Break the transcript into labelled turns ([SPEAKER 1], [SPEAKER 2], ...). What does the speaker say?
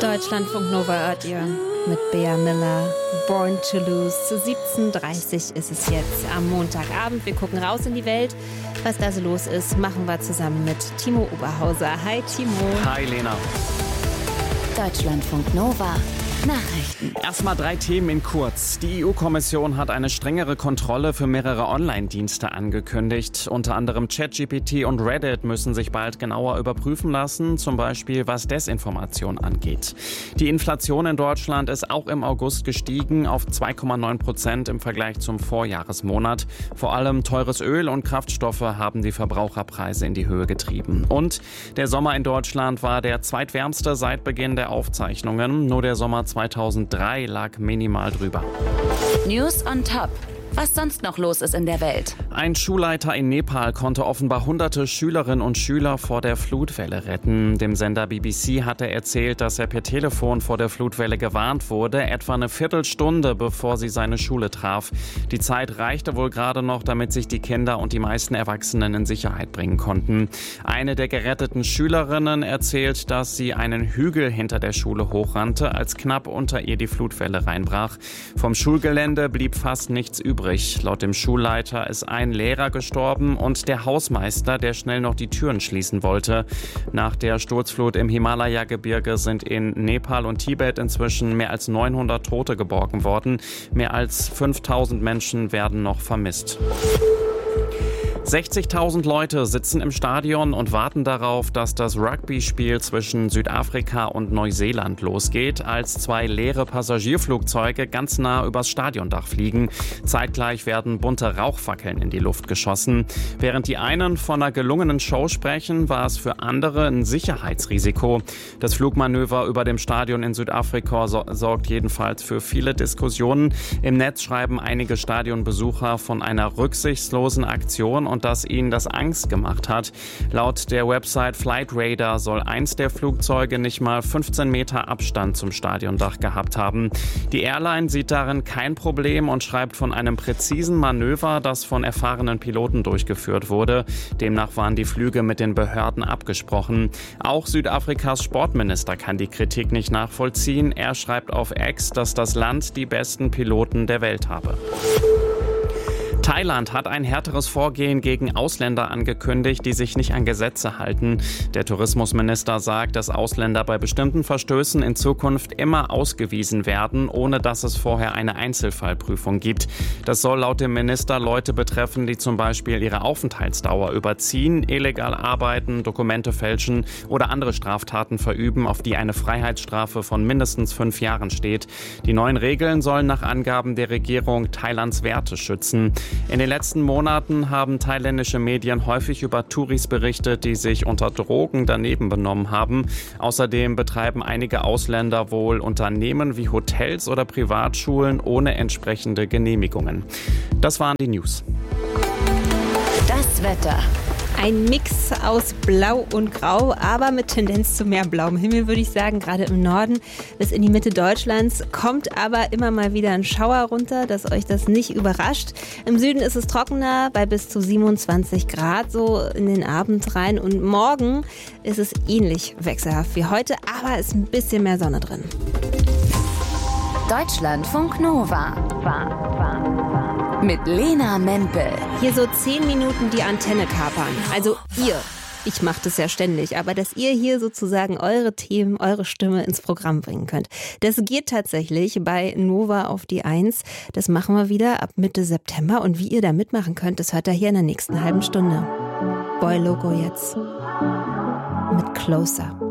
[SPEAKER 1] Deutschlandfunk Nova hört ihr mit Bea Miller, Born to Lose. 17:30 ist es jetzt am Montagabend. Wir gucken raus in die Welt. Was da so los ist, machen wir zusammen mit Timo Oberhauser. Hi Timo.
[SPEAKER 2] Hi Lena.
[SPEAKER 3] Deutschlandfunk Nova. Nachrichten.
[SPEAKER 2] Erstmal 3 Themen in kurz. Die EU-Kommission hat eine strengere Kontrolle für mehrere Online-Dienste angekündigt. Unter anderem ChatGPT und Reddit müssen sich bald genauer überprüfen lassen, zum Beispiel was Desinformation angeht. Die Inflation in Deutschland ist auch im August gestiegen auf 2,9% im Vergleich zum Vorjahresmonat. Vor allem teures Öl und Kraftstoffe haben die Verbraucherpreise in die Höhe getrieben. Und der Sommer in Deutschland war der zweitwärmste seit Beginn der Aufzeichnungen. Nur der Sommer 2003 lag minimal drüber.
[SPEAKER 3] News on Top. Was sonst noch los ist in der Welt.
[SPEAKER 2] Ein Schulleiter in Nepal konnte offenbar hunderte Schülerinnen und Schüler vor der Flutwelle retten. Dem Sender BBC hat er erzählt, dass er per Telefon vor der Flutwelle gewarnt wurde, etwa eine Viertelstunde bevor sie seine Schule traf. Die Zeit reichte wohl gerade noch, damit sich die Kinder und die meisten Erwachsenen in Sicherheit bringen konnten. Eine der geretteten Schülerinnen erzählt, dass sie einen Hügel hinter der Schule hochrannte, als knapp unter ihr die Flutwelle reinbrach. Vom Schulgelände blieb fast nichts übrig. Laut dem Schulleiter ist ein Lehrer gestorben und der Hausmeister, der schnell noch die Türen schließen wollte. Nach der Sturzflut im Himalaya-Gebirge sind in Nepal und Tibet inzwischen mehr als 900 Tote geborgen worden. Mehr als 5000 Menschen werden noch vermisst. 60.000 Leute sitzen im Stadion und warten darauf, dass das Rugby-Spiel zwischen Südafrika und Neuseeland losgeht, als 2 leere Passagierflugzeuge ganz nah übers Stadiondach fliegen. Zeitgleich werden bunte Rauchfackeln in die Luft geschossen. Während die einen von einer gelungenen Show sprechen, war es für andere ein Sicherheitsrisiko. Das Flugmanöver über dem Stadion in Südafrika sorgt jedenfalls für viele Diskussionen. Im Netz schreiben einige Stadionbesucher von einer rücksichtslosen Aktion und dass ihnen das Angst gemacht hat. Laut der Website Flightradar soll eins der Flugzeuge nicht mal 15 Meter Abstand zum Stadiondach gehabt haben. Die Airline sieht darin kein Problem und schreibt von einem präzisen Manöver, das von erfahrenen Piloten durchgeführt wurde. Demnach waren die Flüge mit den Behörden abgesprochen. Auch Südafrikas Sportminister kann die Kritik nicht nachvollziehen. Er schreibt auf X, dass das Land die besten Piloten der Welt habe. Thailand hat ein härteres Vorgehen gegen Ausländer angekündigt, die sich nicht an Gesetze halten. Der Tourismusminister sagt, dass Ausländer bei bestimmten Verstößen in Zukunft immer ausgewiesen werden, ohne dass es vorher eine Einzelfallprüfung gibt. Das soll laut dem Minister Leute betreffen, die zum Beispiel ihre Aufenthaltsdauer überziehen, illegal arbeiten, Dokumente fälschen oder andere Straftaten verüben, auf die eine Freiheitsstrafe von mindestens 5 Jahren steht. Die neuen Regeln sollen nach Angaben der Regierung Thailands Werte schützen. In den letzten Monaten haben thailändische Medien häufig über Touris berichtet, die sich unter Drogen daneben benommen haben. Außerdem betreiben einige Ausländer wohl Unternehmen wie Hotels oder Privatschulen ohne entsprechende Genehmigungen. Das waren die News.
[SPEAKER 3] Das Wetter.
[SPEAKER 1] Ein Mix aus Blau und Grau, aber mit Tendenz zu mehr blauem Himmel, würde ich sagen. Gerade im Norden bis in die Mitte Deutschlands kommt aber immer mal wieder ein Schauer runter, dass euch das nicht überrascht. Im Süden ist es trockener, bei bis zu 27 Grad so in den Abend rein. Und morgen ist es ähnlich wechselhaft wie heute, aber ist ein bisschen mehr Sonne drin.
[SPEAKER 3] Deutschlandfunk Nova. Mit Lena Mempel.
[SPEAKER 1] Hier so 10 Minuten die Antenne kapern. Also ihr. Ich mache das ja ständig, aber dass ihr hier sozusagen eure Themen, eure Stimme ins Programm bringen könnt. Das geht tatsächlich bei Nova auf die 1. Das machen wir wieder ab Mitte September. Und wie ihr da mitmachen könnt, das hört ihr hier in der nächsten halben Stunde. Boy Loco jetzt mit Closer.